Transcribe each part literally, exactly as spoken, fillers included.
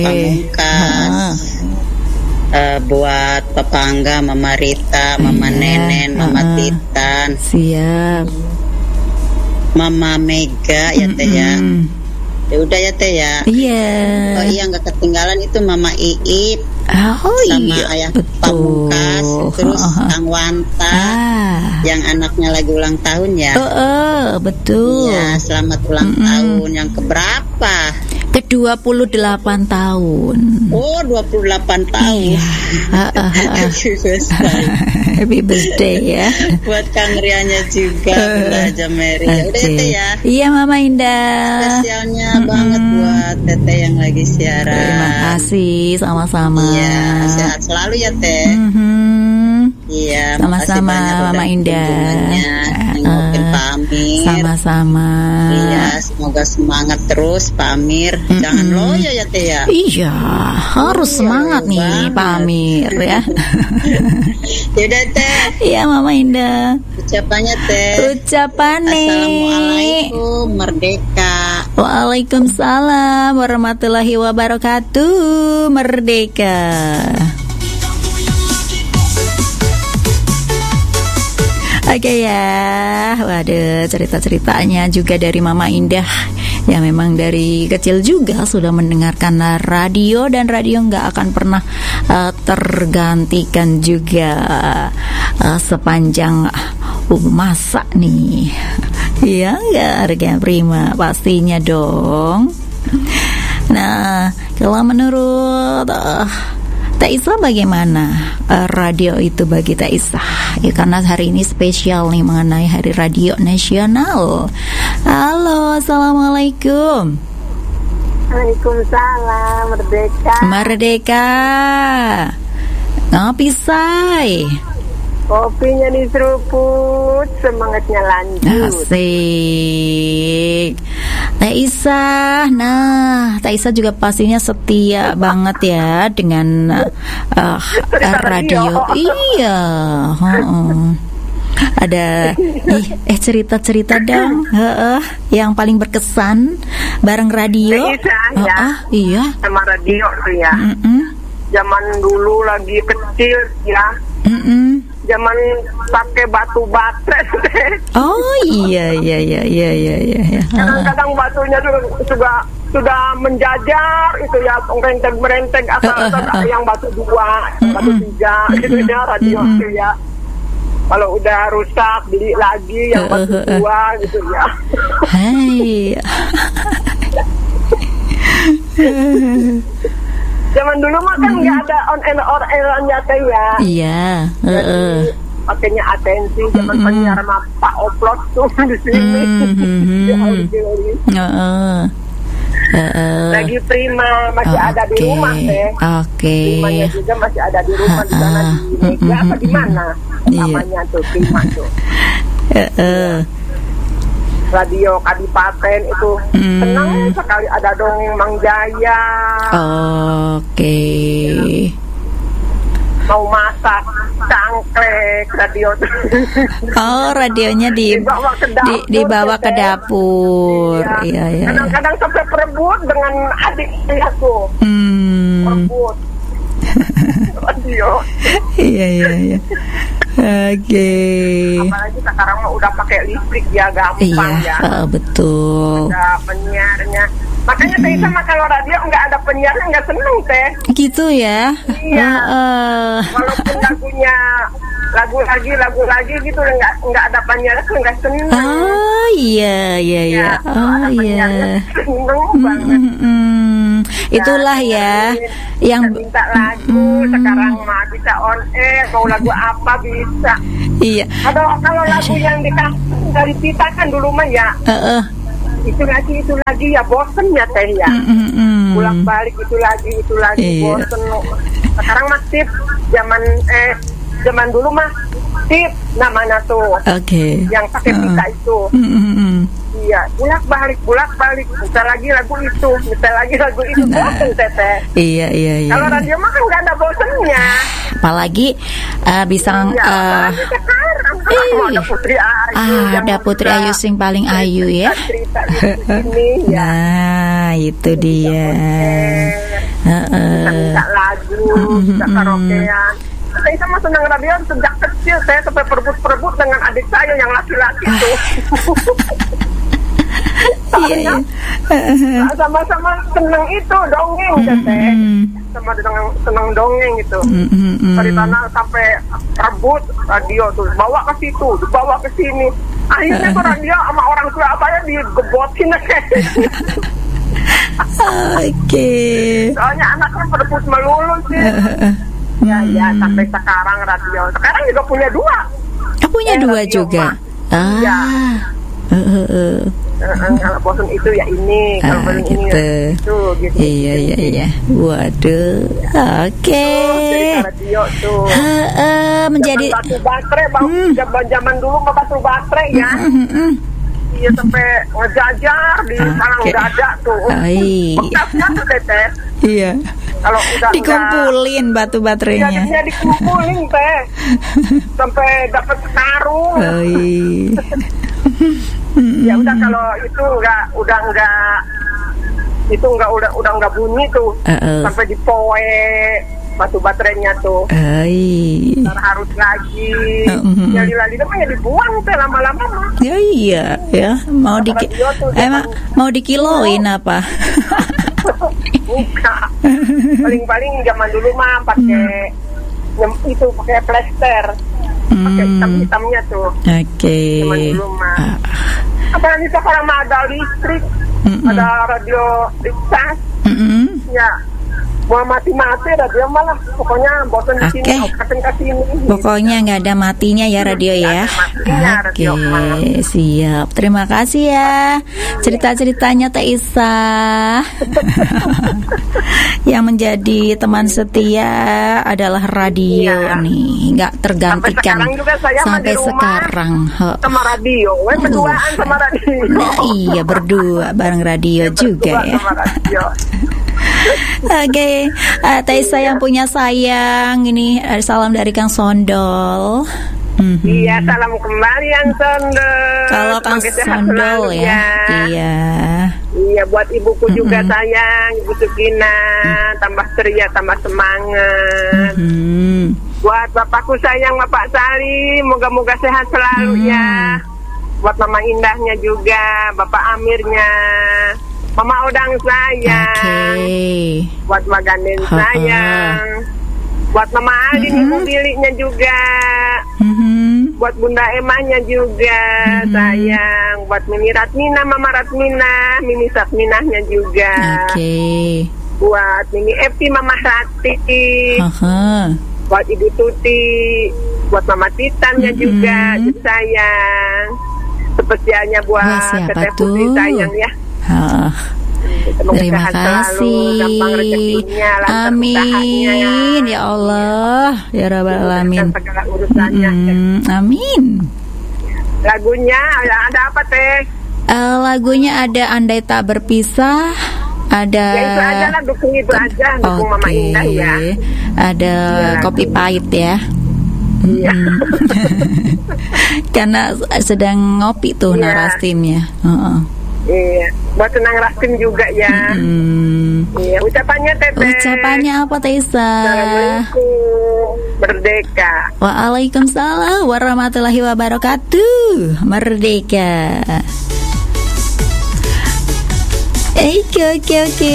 Pamungkas, Ah. uh, buat Papa Angga, Mama Rita, Mama Iya, Nenen, Mama ah, ah. Titan, Siap. Mama Mega ya teh ya. Mm-mm. Ya udah ya teh ya. Iya. Oh iya, nggak ketinggalan itu Mama Iip Oh sama iya, Ayah betul. Pamungkas, terus Ah, ah. Kang Wanta Ah. yang anaknya lagi ulang tahun ya. Oh, oh, betul. Iya, selamat ulang Mm-mm. tahun yang keberapa? Ke dua puluh delapan tahun. Oh, dua puluh delapan tahun. Iya. Ah, ah, ah. Happy birthday. Happy birthday ya. Buat Kang Rianya juga, Bunda Haja Mary. Ya udah Oke. Teh ya. Iya Mama Indah. Spesialnya banget buat Teteh yang lagi siaran. Terima kasih, sama-sama. Iya, sehat selalu ya Teh. Mhm. Iya, Sama-sama, makasih banyak udah Mama Indah. kunjungannya. Nengokin Pak Amir. Sama-sama. Iya, semoga semangat terus Pak Amir. Jangan loyo ya Teh ya. Iya, harus Iya, semangat nih banget. Pak Amir ya. Yaudah Teh, Iya Mama Indah. ucapannya Teh. Ucapan nih. Assalamualaikum, merdeka. Waalaikumsalam warahmatullahi wabarakatuh. Merdeka. Oke ya, waduh cerita-ceritanya juga dari Mama Indah. Ya memang dari kecil juga sudah mendengarkan radio, dan radio nggak akan pernah uh, tergantikan juga uh, sepanjang uh, masa nih. Iya nggak, harga prima pastinya dong. Nah kalau menurut uh, Teh Isa bagaimana uh, radio itu bagi Teh Isa? Ya karena hari ini spesial nih mengenai Hari Radio Nasional. Halo, assalamualaikum. Waalaikumsalam, merdeka. Merdeka. Ngopi say. Kopinya diseruput, semangatnya lanjut. Asik. Teh Isa, nah Teh Isa juga pastinya setia banget ya dengan uh, radio. Iya, uh-uh. Ada ih, eh cerita-cerita dong, uh-uh, yang paling berkesan bareng radio. Teh Isa, ya. Uh-uh, iya. Sama radio tuh ya. Mm-mm. Zaman dulu lagi kecil ya. Mm-mm. Zaman pakai batu baterai. Oh iya iya iya iya iya iya. Uh-uh. Kadang-kadang batunya sudah sudah, sudah menjajar itu ya, merenteng merenteng asal Uh, uh, uh. yang batu dua, Mm-mm. batu tiga, gitu ya radio Mm-mm. itu ya. Kalau udah rusak beli lagi yang Uh, uh, batu uh, uh. dua gitu ya. Hai. Zaman dulu mah kan nggak ada on and on airnya teh ya. Iya. Jadi Uh-uh. pakainya atensi zaman Mm-mm. penyiar sama Pak Oplot tuh di sini. Mhm. Di audio. Heeh. Heeh. Lagi prima masih ada di Oke. rumah teh. Oke. Primanya juga masih ada di rumah di sana di Mega apa di mana Iya. namanya tuh prima tuh. Heeh. Radio Kadipaten itu Hmm. senang sekali ada dongeng Mang Jaya. Oke. Mau masak cangklek radio tuh. Oh, radionya di Dibawa ke di, dapur, dibawa ke Teh. dapur. Iya, iya. iya. Kadang-kadang sampai perebut dengan adik saya tuh. Hmm. Perebut. Radio. Iya, iya, iya. Oke. Apalagi sekarang mah udah pakai listrik ya, gampang Iya, ya. eh, betul. Ada penyiarnya. Makanya Teh Isa mah kalau radio nggak ada penyiarnya nggak seneng Teh. Gitu ya. Iya. Heeh. Walaupun lagunya lagu lagi lagu lagi gitu nggak nggak ada penyiarnya tuh nggak seneng. Oh iya iya iya. Ya, kalau Oh ada iya. penyiarnya seneng banget. Mm, mm, mm. Itulah ya yang Bisa minta lagu sekarang mah bisa on air, mau lagu apa bisa. iya. Kalau kalau lagu yang dikasih dari kita kan dulu mah ya Heeh. itu lagi itu lagi ya bosen ya Teh ya. Mm, mm, mm. Bolak balik itu lagi itu lagi Iya. bosen. Sekarang mah tip zaman eh zaman dulu mah tip namanya tuh Oke. yang pakai Heeh. pita itu. Mm, mm, mm. Iya, bolak balik bolak balik. Bisa lagi lagu itu, bisa lagi lagu itu. Bosen Teteh. Iya iya iya. Kalau radio mah kan nggak ada bosennya. Apalagi eh, bisa Iya, eh, apalagi sekarang Mau ada Putri Ayu. Ah, yang ada Putri bisa Ayu sing paling ayu ya. cerita di sini ya. Nah, itu dia. Heeh. Bisa minta lagu, bisa karaokean. Saya sama senang radio sejak kecil. Saya sampai perebut-perebut dengan adik saya yang laki-laki tuh. Iya, iya. Sama-sama senang itu dongeng teteh. Sama dengan senang dongeng gitu. Dari tanah sampai rebut radio tuh, bawa ke situ, dibawa ke sini. Akhirnya tuh radio sama orang Surabaya digebotin. Oke. Soalnya anaknya perebut melulu sih. Ya, ya sampai sekarang radio. Sekarang juga punya dua. Ah, punya eh, dua radio, juga. Ma. Ah. Ya. Uh, uh, uh. Uh, kalau bosan itu ya ini, kalau Ah, bosan gitu. ini ya itu, gitu. Iya, iya, iya. Waduh. Oke. Cerita radio tuh. Uh, uh, menjadi Zaman batu baterai, bang. Hmm. Zaman zaman dulu mah batu baterai ya. Mm, mm, mm. Iya sampai ngejajar di sarang Oke. dada tuh. Ai. Bekasnya tuh teteh. Iya. Kalau udah Dikumpulin batu udah, baterainya. jadinya dikumpulin teh. Sampai dapat karung. Ai. Ya udah kalau itu enggak udah enggak itu enggak udah udah enggak bunyi tuh. Uh-uh. Sampai dipoe batu baterainya tuh. Ai. Ntar harus lagi. Uh-uh. Ya lila-lila mah ya dibuang teh lama-lama mah. Ya iya, ya. Mau di Radio tuh emang mau dikiloin apa? Bukan. Paling-paling zaman dulu mah pakai nyem, itu pakai plester. Pakai Hmm. hitam-hitamnya tuh. Oke. Zaman dulu mah. Ah, Apalagi sekarang mah ada listrik, Mm-mm. ada radio dicas. mm-mm. Ya, mau mati-mati radio malah. Pokoknya bosan di sini, Oke. open ke sini. Pokoknya nggak ada matinya ya radio ya. Nggak ada matinya Oke, radio malam. siap. Terima kasih ya cerita-ceritanya Teh Isa. Yang menjadi teman setia adalah radio Iya. nih, nggak tergantikan Sampai sekarang juga saya mah sampai di rumah sekarang. He- Sama radio, we berduaan sama radio. Nah, iya berdua bareng radio juga Berdua ya. sama radio. Oke, eh, Teh Isa yang punya sayang ini eh, salam dari Kang Sondol. Mhm. Iya, salam kembali yang Sondol. Kalau Kang Semoga sehat Sondol selalu ya, iya. Iya, buat ibuku juga sayang, Ibu Sukina, tambah ceria, tambah semangat. Hmm. Buat bapakku sayang, Bapak Sari, moga-moga sehat selalu Hmm. ya. Buat Mama Indahnya juga, Bapak Amirnya, Mama Odang sayang, Oke. buat Maganen Ha-ha. sayang, buat Mama Alin, Ibu Biliknya juga, Mhm. buat Bunda Emanya juga Mhm. sayang, buat Mimi Ratmina, Mama Ratmina, Mimi Satminahnya juga, Oke. buat Mimi Epi, Mama Rati, Aha. buat Ibu Tuti, buat Mama Titannya Mhm. juga sayang, spesialnya buat Wah, siapa Teteh tuh? Putri sayang ya. Ah, Semoga terima sehat selalu, gampang kasih. rezekinya, lancar usahanya. Amin ya Allah, ya Rabbal alamin. Dimudahkan segala urusannya. Mm, amin. Lagunya ada, ada apa teh? Eh, lagunya ada Andai Tak Berpisah, ada Ya itu aja lah, dukung itu aja, dukung Mama Oke. Indah ya. Ada Iya, Kopi Pahit ya. Iya. Karena sedang ngopi tuh Iya. narastimnya. Heeh. Iya, buat senang Raskin juga ya. Hmm. Iya, ucapannya teteh. Ucapannya apa Teh Isa? Assalamualaikum, merdeka. Waalaikumsalam warahmatullahi wabarakatuh. Merdeka. Oke oke oke.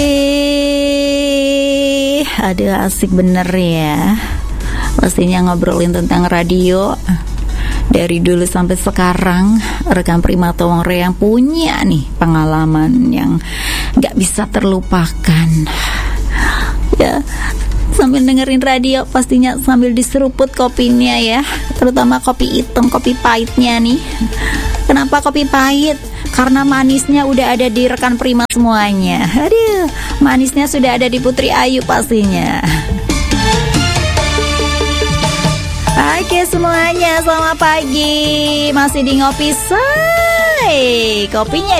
Aduh asik bener ya. Pastinya ngobrolin tentang radio dari dulu sampai sekarang. Rekan Prima Tongre yang punya nih pengalaman yang gak bisa terlupakan. Ya, sambil dengerin radio pastinya sambil diseruput kopinya ya, terutama kopi hitam, kopi pahitnya nih. Kenapa kopi pahit? Karena manisnya udah ada di rekan Prima semuanya. Aduh, manisnya sudah ada di Putri Ayu pastinya. Oke semuanya, selamat pagi. Masih di Ngopi Say. Kopinya